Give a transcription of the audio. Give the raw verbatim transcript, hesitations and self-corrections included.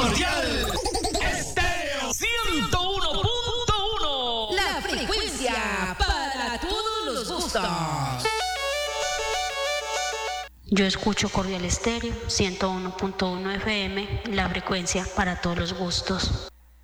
Cordial Estéreo ciento uno punto uno. La frecuencia para todos los gustos. Yo escucho Cordial Estéreo ciento uno punto uno F M, la frecuencia para todos los gustos.